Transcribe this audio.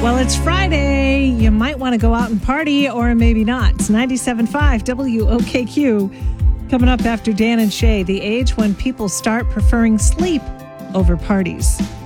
Well, it's Friday. You might want to go out and party, or maybe not. It's 97.5 WOKQ. Coming up after Dan and Shay, the age when people start preferring sleep over parties.